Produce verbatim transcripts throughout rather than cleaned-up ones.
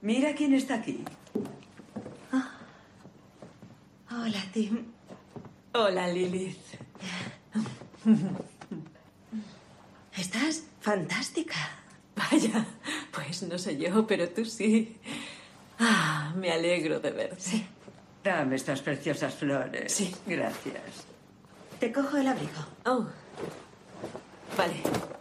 Mira quién está aquí. Oh. Hola, Tim. Hola, Lilith. Estás fantástica. Vaya, pues no sé yo, pero tú sí. Ah, me alegro de verte. Sí. Dame estas preciosas flores. Sí. Gracias. Te cojo el abrigo. Oh. Vale.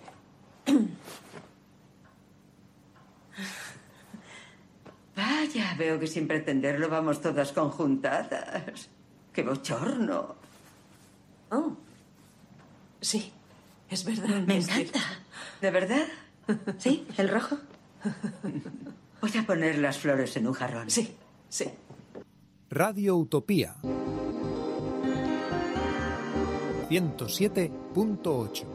Vaya, veo que sin pretenderlo vamos todas conjuntadas. ¡Qué bochorno! Oh. Sí, es verdad. Me es encanta. cierto. ¿De verdad? ¿Sí? ¿El rojo? Voy a poner las flores en un jarrón. Sí, sí. Radio Utopía ciento siete punto ocho.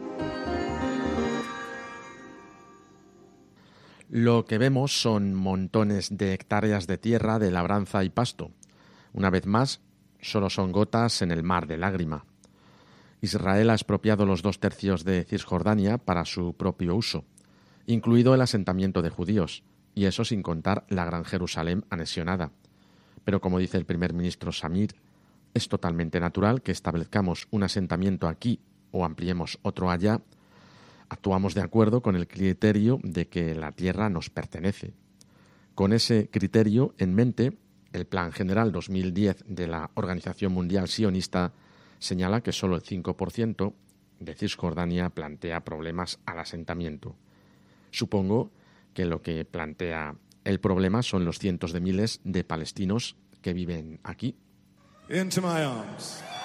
Lo que vemos son montones de hectáreas de tierra de labranza y pasto. Una vez más, solo son gotas en el mar de lágrima. Israel ha expropiado los dos tercios de Cisjordania para su propio uso, incluido el asentamiento de judíos, y eso sin contar la Gran Jerusalén anexionada. Pero como dice el primer ministro Samir, es totalmente natural que establezcamos un asentamiento aquí o ampliemos otro allá. Actuamos de acuerdo con el criterio de que la tierra nos pertenece. Con ese criterio en mente, el Plan General dos mil diez de la Organización Mundial Sionista señala que solo el cinco por ciento de Cisjordania plantea problemas al asentamiento. Supongo que lo que plantea el problema son los cientos de miles de palestinos que viven aquí. Into my arms.